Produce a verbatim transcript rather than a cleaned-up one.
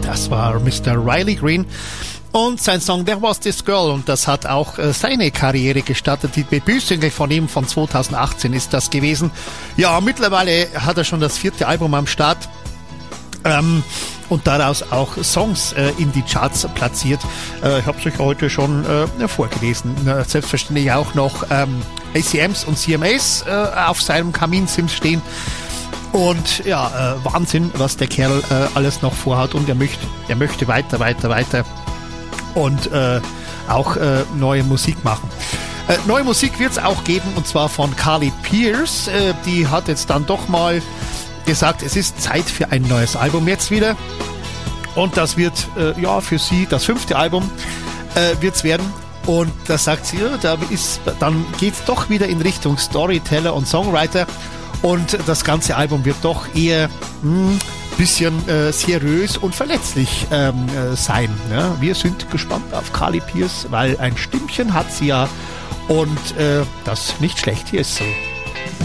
Das war Mister Riley Green und sein Song There Was This Girl, und das hat auch äh, seine Karriere gestartet. Die Debütsingle von ihm von zweitausendachtzehn ist das gewesen. Ja, mittlerweile hat er schon das vierte Album am Start ähm, und daraus auch Songs äh, in die Charts platziert. Äh, ich habe es euch heute schon äh, vorgelesen. Äh, selbstverständlich auch noch ähm, A C Ms und C M As äh, auf seinem Kaminsims stehen. Und ja, äh, Wahnsinn, was der Kerl äh, alles noch vorhat, und er möchte, er möchte weiter, weiter, weiter und äh, auch äh, neue Musik machen. Äh, neue Musik wird es auch geben, und zwar von Carly Pearce. Äh, die hat jetzt dann doch mal gesagt, es ist Zeit für ein neues Album jetzt wieder. Und das wird äh, ja für sie das fünfte Album äh, wird's werden. Und da sagt sie, ja, da ist, dann geht's doch wieder in Richtung Storyteller und Songwriter. Und das ganze Album wird doch eher ein bisschen äh, seriös und verletzlich ähm, äh, sein. Ne? Wir sind gespannt auf Carly Pearce, weil ein Stimmchen hat sie ja, und äh, das nicht schlecht. Hier ist sie.